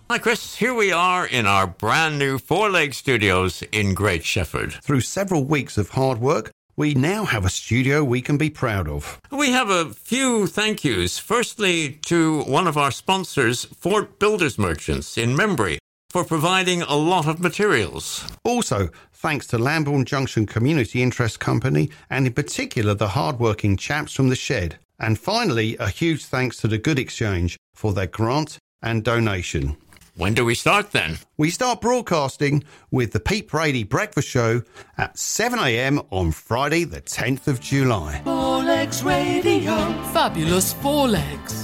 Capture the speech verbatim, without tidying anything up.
Hi, Chris. Here we are in our brand new Four Leg Studios in Great Shefford. Through several weeks of hard work, we now have a studio we can be proud of. We have a few thank yous. Firstly, to one of our sponsors, Fort Builders Merchants in Membry, for providing a lot of materials. Also, thanks to Lambourne Junction Community Interest Company, and in particular the hard-working chaps from The Shed. And finally, a huge thanks to the Good Exchange for their grant and donation. When do we start then? We start broadcasting with the Pete Brady Breakfast Show at seven a.m. on Friday the tenth of July. Four Legs Radio. Fabulous Four Legs.